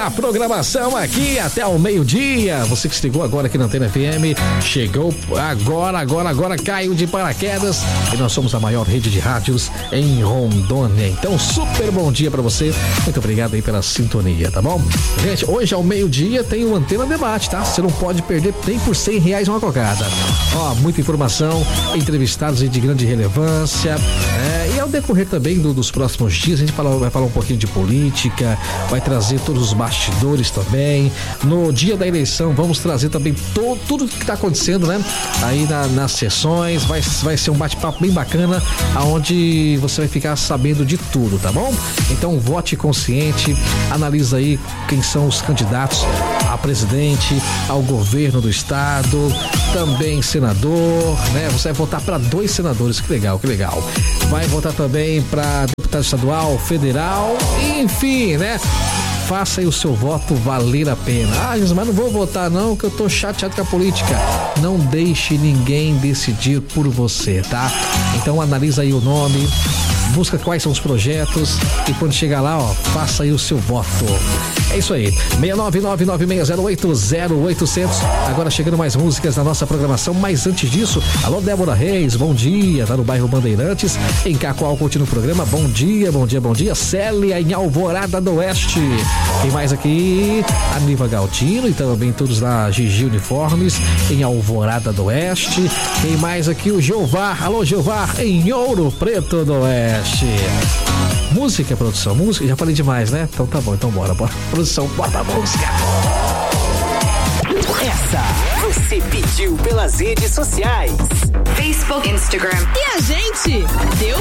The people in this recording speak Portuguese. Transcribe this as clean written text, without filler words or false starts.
A programação aqui até ao meio-dia. Você que chegou agora aqui na Antena FM, chegou agora caiu de paraquedas e nós somos a maior rede de rádios em Rondônia. Então, super bom dia pra você. Muito obrigado aí pela sintonia, tá bom? Gente, hoje ao meio-dia tem o Antena Debate, tá? Você não pode perder, tem por R$100 uma cocada. Ó, muita informação, entrevistados aí de grande relevância. E ao decorrer também dos próximos dias, a gente vai falar um pouquinho de política, vai trazer todos os bastidores também. No dia da eleição, vamos trazer também tudo que tá acontecendo, né? Aí nas sessões, vai ser um bate-papo bem bacana, aonde você vai ficar sabendo de tudo, tá bom? Então, vote consciente, analisa aí quem são os candidatos a presidente, ao governo do estado, também senador, né? Você vai votar para 2 senadores, que legal. Vai votar também para deputado estadual, federal, enfim, né? Faça aí o seu voto valer a pena. Mas não vou votar não, que eu tô chateado com a política. Não deixe ninguém decidir por você, tá? Então analisa aí o nome, busca quais são os projetos e quando chegar lá, ó, faça aí o seu voto. É isso aí, 69996080800. Agora chegando mais músicas na nossa programação, mas antes disso, alô Débora Reis, bom dia, tá no bairro Bandeirantes, em Cacoal, curtindo o programa, bom dia, Célia em Alvorada do Oeste. Tem mais aqui, a Niva Galdino e também todos lá, Gigi Uniformes, em Alvorada do Oeste. Tem mais aqui o Jeová, alô Jeová, em Ouro Preto do Oeste. Música, produção, música, já falei demais, né? Então tá bom, então bora. Produção, bota a música. Essa você pediu pelas redes sociais. Facebook, Instagram. E a gente deu